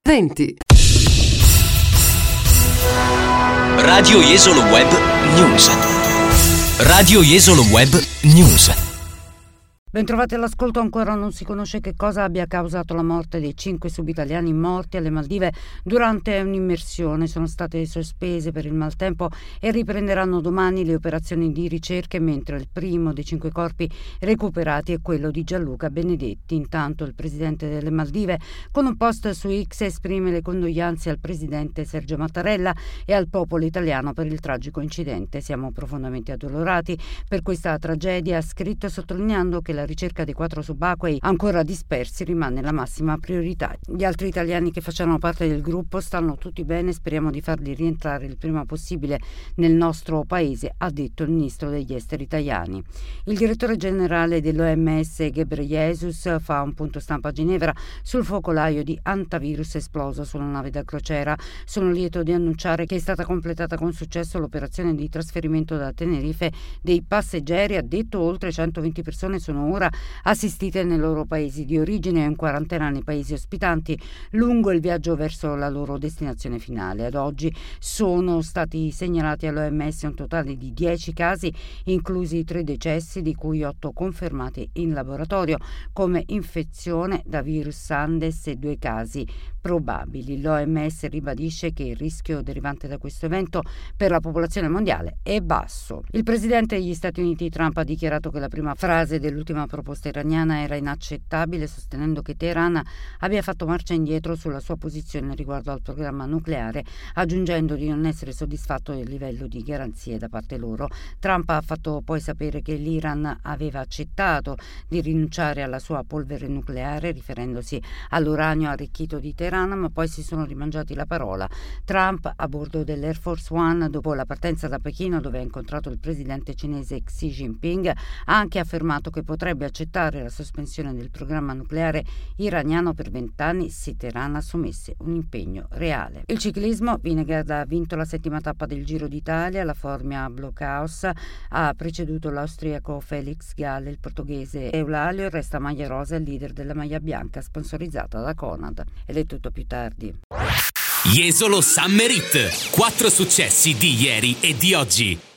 20. Radio Jesolo Web News. Radio Jesolo Web News. Bentrovati all'ascolto. Ancora non si conosce che cosa abbia causato la morte dei 5 subitaliani morti alle Maldive durante un'immersione. Sono state sospese per il maltempo e riprenderanno domani le operazioni di ricerca, mentre il primo dei 5 corpi recuperati è quello di Gianluca Benedetti. Intanto il presidente delle Maldive, con un post su X, esprime le condoglianze al presidente Sergio Mattarella e al popolo italiano per il tragico incidente. Siamo profondamente addolorati per questa tragedia, ha scritto, sottolineando che la ricerca dei 4 subacquei ancora dispersi rimane la massima priorità. Gli altri italiani che facevano parte del gruppo stanno tutti bene, speriamo di farli rientrare il prima possibile nel nostro paese, ha detto il ministro degli esteri Tajani. Il direttore generale dell'OMS Ghebreyesus fa un punto stampa a Ginevra sul focolaio di antivirus esploso sulla nave da crociera. Sono lieto di annunciare che è stata completata con successo l'operazione di trasferimento da Tenerife dei passeggeri. Ha detto oltre 120 persone sono ora assistite nei loro paesi di origine e in quarantena nei paesi ospitanti lungo il viaggio verso la loro destinazione finale. Ad oggi sono stati segnalati all'OMS un totale di 10 casi, inclusi 3 decessi, di cui 8 confermati in laboratorio come infezione da virus Sandes e 2 casi probabili. L'OMS ribadisce che il rischio derivante da questo evento per la popolazione mondiale è basso. Il presidente degli Stati Uniti Trump ha dichiarato che la prima frase dell'ultima proposta iraniana era inaccettabile, sostenendo che Teheran abbia fatto marcia indietro sulla sua posizione riguardo al programma nucleare, aggiungendo di non essere soddisfatto del livello di garanzie da parte loro. Trump ha fatto poi sapere che l'Iran aveva accettato di rinunciare alla sua polvere nucleare, riferendosi all'uranio arricchito di Teheran, ma poi si sono rimangiati la parola. Trump, a bordo dell'Air Force One dopo la partenza da Pechino, dove ha incontrato il presidente cinese Xi Jinping, ha anche affermato che potrebbe accettare la sospensione del programma nucleare iraniano per 20 anni se Teheran assumesse un impegno reale. Il ciclismo: Vingegaard ha vinto la 7ª tappa del Giro d'Italia. La Formia Blockhaus ha preceduto l'austriaco Felix Gall, il portoghese Eulalio resta maglia rosa e il leader della maglia bianca sponsorizzata da Conad. Ed è tutto, più tardi. Jesolo Summer Hit. 4 successi di ieri e di oggi.